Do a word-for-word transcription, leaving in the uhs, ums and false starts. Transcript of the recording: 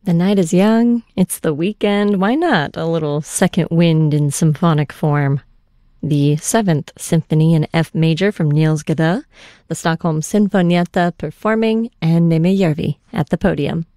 The night is young, it's the weekend, why not a little second wind in symphonic form? The Seventh Symphony in F major from Niels Gade, the Stockholm Sinfonietta performing, and Neme Järvi at the podium.